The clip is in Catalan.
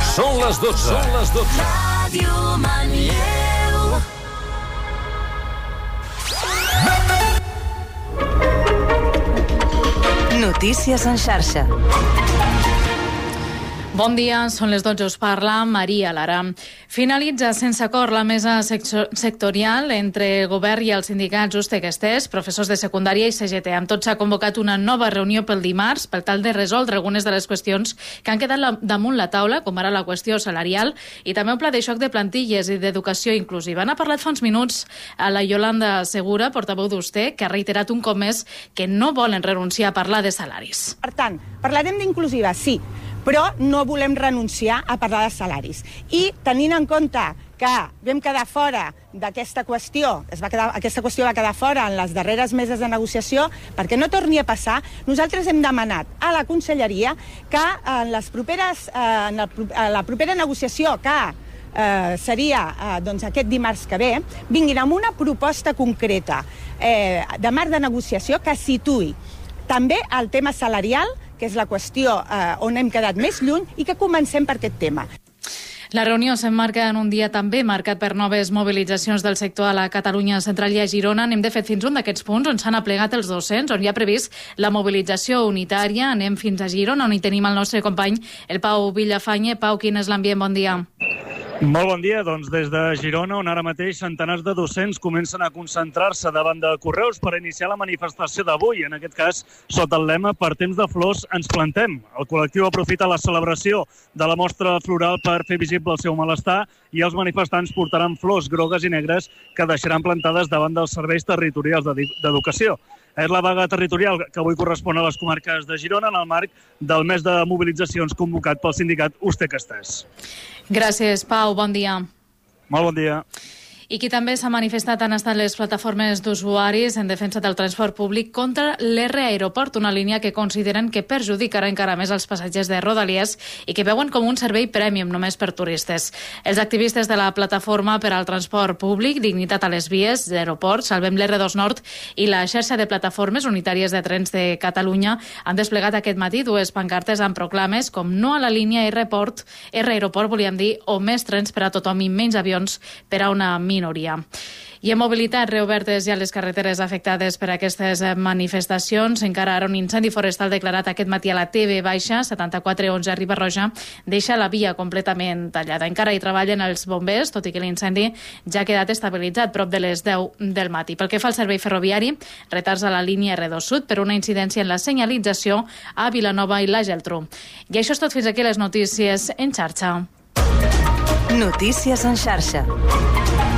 Són les 12. Ràdio Manlleu. Notícies en xarxa. Bon dia, són les 12, us parla Maria Lara. Finalitza sense acord la mesa sectorial entre govern i els sindicats USTEC-STES, professors de secundària i CGT. Amb tot s'ha convocat una nova reunió pel dimarts per tal de resoldre algunes de les qüestions que han quedat damunt la taula, com ara la qüestió salarial i també un pla de xoc de plantilles i d'educació inclusiva. N'ha parlat fa uns minuts a la Yolanda Segura, portaveu d'USTEC, que ha reiterat un cop més que no volen renunciar a parlar de salaris. Per tant, parlarem d'inclusiva, sí, però no volem renunciar a parlar de salaris. I tenint en compte que vam quedar fora d'aquesta qüestió, aquesta qüestió va quedar fora en les darreres meses de negociació, perquè no torni a passar, nosaltres hem demanat a la Conselleria que en la propera negociació que seria aquest dimarts que ve, vinguin amb una proposta concreta de marc de negociació que situï també el tema salarial, que és la qüestió on hem quedat més lluny, i que comencem per aquest tema. La reunió s'emmarca en un dia també marcat per noves mobilitzacions del sector a la Catalunya central i a Girona. Anem de fet fins un d'aquests punts on s'han aplegat els docents, on hi ha previst la mobilització unitària. Anem fins a Girona, on hi tenim el nostre company, el Pau Villafañe. Pau, quin és l'ambient? Bon dia. Molt bon dia. Doncs des de Girona, on ara mateix centenars de docents comencen a concentrar-se davant de Correus per iniciar la manifestació d'avui. En aquest cas, sota el lema "Per temps de flors ens plantem". El col·lectiu aprofita la celebració de la mostra floral per fer visible el seu malestar i els manifestants portaran flors grogues i negres que deixaran plantades davant dels serveis territorials d'educació. És la vaga territorial que avui correspon a les comarques de Girona en el marc del mes de mobilitzacions convocat pel sindicat USTEC-STES. Gràcies, Pau. Bon dia. Molt bon dia. I qui també s'ha manifestat han estat les plataformes d'usuaris en defensa del transport públic contra l'R Aeroport, una línia que consideren que perjudicarà encara més els passatgers de Rodalies i que veuen com un servei prèmium només per turistes. Els activistes de la plataforma per al transport públic, Dignitat a les vies, d'aeroport, Salvem l'R2 Nord i la xarxa de plataformes unitàries de trens de Catalunya han desplegat aquest matí dues pancartes amb proclames com no a la línia R Aeroport, volíem dir, o més trens per a tothom i menys avions per a una minoria. I en mobilitat, reobertes ja les carreteres afectades per aquestes manifestacions. Encara ara un incendi forestal declarat aquest matí a la TV Baixa, 7411 Riba-roja, deixa la via completament tallada. Encara hi treballen els bombers, tot i que l'incendi ja ha quedat estabilitzat prop de les 10 del matí. Pel que fa al servei ferroviari, retards a la línia R2 Sud per una incidència en la senyalització a Vilanova i la Geltrú. I això és tot, fins aquí les notícies en xarxa. Notícies en xarxa.